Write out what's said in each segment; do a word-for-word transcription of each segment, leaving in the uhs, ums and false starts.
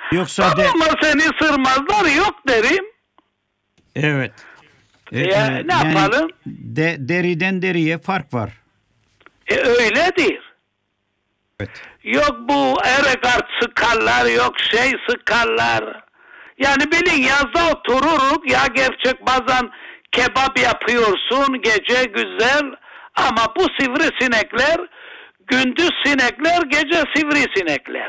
Yoksa de... Ama seni ısırmazlar yok derim. Evet. E, Ya, e, ne yani yapalım? De, deriden deriye fark var. E, öyledir. Evet. Yok bu erekart sıkarlar, yok şey sıkarlar. Yani bilin yazda otururuk ya, gerçek bazen kebap yapıyorsun gece güzel, ama bu sivrisinekler gündüz sinekler, gece sivrisinekler.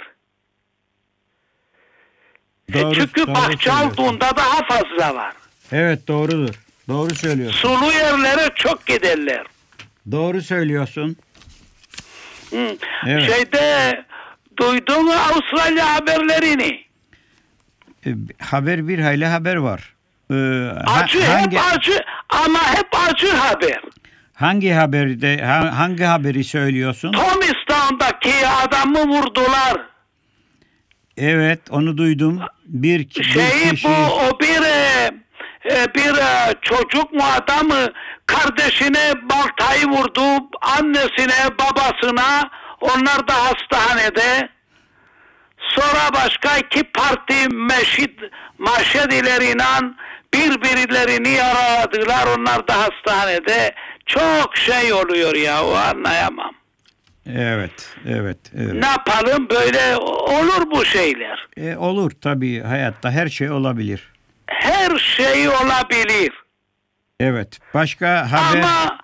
Doğru, E çünkü doğru bahçe söylüyorsun. altında daha fazla var. Evet, doğrudur. Doğru söylüyorsun. Sulu yerlere çok giderler. Doğru söylüyorsun. Hı. Evet. Şeyde duydun mu Avustralya haberlerini? E, haber bir hayli haber var. E, ha- Acı, hangi hep acı, ama hep acı haber. hangi haberde ha- hangi haberi söylüyorsun? Tomistown'daki adamı vurdular. Evet, onu duydum. Bir, ki- bir Şeyi kişi bu o bir e, e, bir e, çocuk mu adamı kardeşine baltayı vurdu, annesine babasına, onlar da hastanede. Sonra başka iki parti meşid maşedileriyle birbirlerini yaraladılar, onlar da hastanede. Çok şey oluyor ya, o anlayamam. evet, evet, evet. Ne yapalım, böyle olur bu şeyler. E, olur tabii, hayatta her şey olabilir. Her şey olabilir. Evet. Başka haber Ama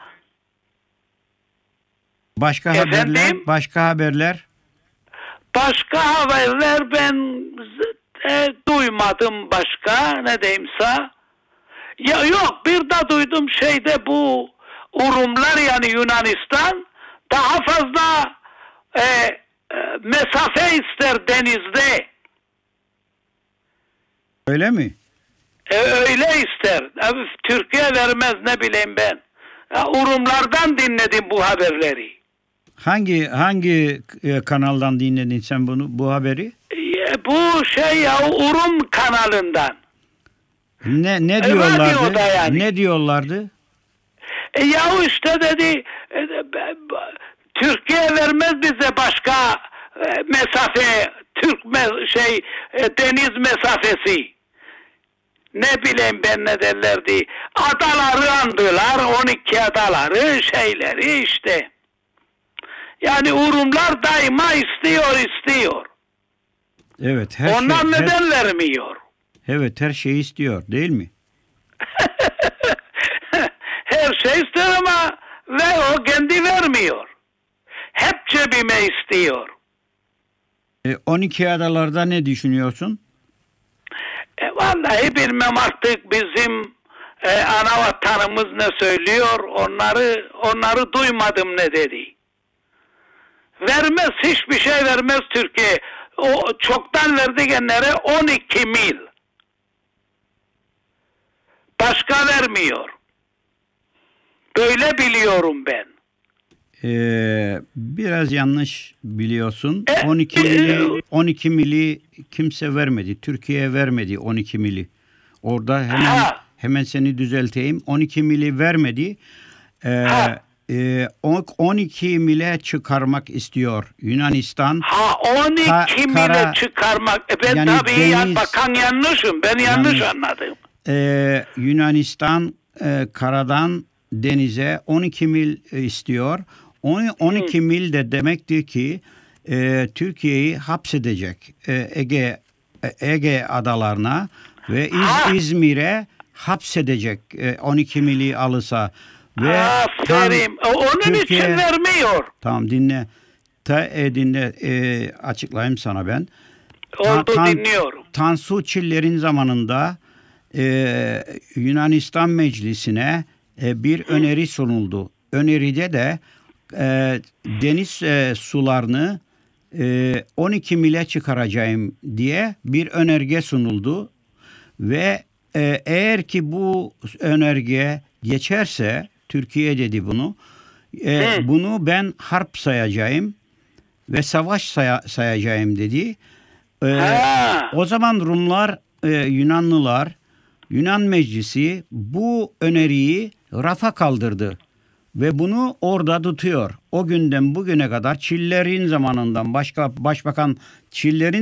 başka Efendim? haberler, başka haberler. başka haberler ben e, duymadım başka, ne diyeyimse. Ya yok, bir de duydum şeyde bu Urumlar, yani Yunanistan daha fazla e, e, mesafe ister denizde. Öyle mi? E, öyle ister. E, Türkiye vermez, ne bileyim ben. Ya, Urumlardan dinledim bu haberleri. Hangi hangi e, kanaldan dinledin sen bunu bu haberi? E, bu şey ya, Urum kanalından. Ne ne E, diyorlardı? radyoda yani. Ne diyorlardı? E, ya işte dedi e, e, Türkiye vermez bize başka e, mesafe, Türk me- şey e, deniz mesafesi. Ne bileyim ben ne derlerdi. Adaları andılar, on iki adaları, şeyleri işte. Yani Urumlar daima istiyor istiyor. Evet, her Onlar şey her- neden vermiyor? evet, her şeyi istiyor, değil mi? Her şey istiyor ama ve o kendi vermiyor. Hep cebime istiyor. E, on iki adalarda ne düşünüyorsun? E, vallahi bilmem artık, bizim e, ana vatanımız ne söylüyor, onları onları duymadım ne dedi. Vermez, hiçbir şey vermez Türkiye. O çoktan verdikleri on iki mil. Başka vermiyor. Böyle biliyorum ben. Ee, biraz yanlış biliyorsun. E, on iki e, mili on iki mili kimse vermedi. Türkiye vermedi on iki mili. Orada hemen Ha. hemen seni düzelteyim. on iki mili vermedi. Ee, Ha. e, on iki mile çıkarmak istiyor Yunanistan. Ha, on iki Ka- mile kara- çıkarmak. E, ben yani tabii deniz- ya, bakan yanlışım. Ben yanlış Yanlış. anladım. Ee, Yunanistan e, karadan denize on iki mil e, istiyor. On, on iki mil de demektir ki e, Türkiye'yi hapsedecek e, Ege e, Ege adalarına ve İz, Ha. İzmir'e hapsedecek e, on iki mili alırsa ve Aferin. tam O- Onun Türkiye- için vermiyor. Tamam, dinle. Ta, e, dinle e, açıklayayım sana ben. Oldu, Tan- dinliyorum. Tansu Çiller'in zamanında e, Yunanistan Meclisi'ne e, bir öneri sunuldu. Öneride de e, deniz e, sularını e, on iki mile çıkaracağım diye bir önerge sunuldu. Ve e, eğer ki bu önerge geçerse, Türkiye dedi bunu, e, Hı. bunu ben harp sayacağım ve savaş saya- sayacağım dedi. E, Ha. o zaman Rumlar, e, Yunanlılar, Yunan Meclisi bu öneriyi rafa kaldırdı ve bunu orada tutuyor. O günden bugüne kadar Çiller'in zamanından başka başbakan Çiller'in